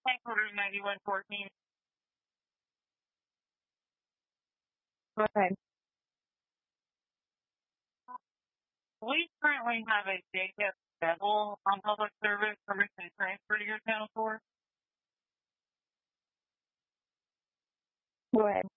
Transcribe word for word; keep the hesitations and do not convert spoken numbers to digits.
Headquarters ninety-one fourteen. Go ahead. We currently have a Jacob Bevel on public service permission to transfer to your town for. Go ahead.